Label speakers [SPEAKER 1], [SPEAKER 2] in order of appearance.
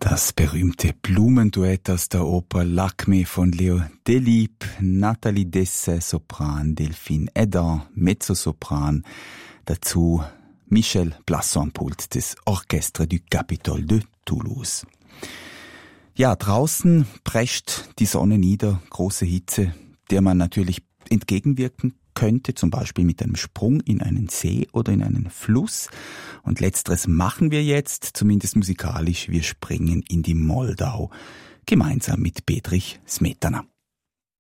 [SPEAKER 1] Das berühmte Blumenduett aus der Oper Lakme von Leo Delibes, Nathalie Dessay Sopran, Delphine Edan Mezzosopran, dazu Michel Plasson am Pult des Orchestre du Capitole de Toulouse. Ja, draußen prescht die Sonne nieder, große Hitze, der man natürlich entgegenwirken könnte, zum Beispiel mit einem Sprung in einen See oder in einen Fluss. Und letzteres machen wir jetzt, zumindest musikalisch. Wir springen in die Moldau, gemeinsam mit Bedřich Smetana.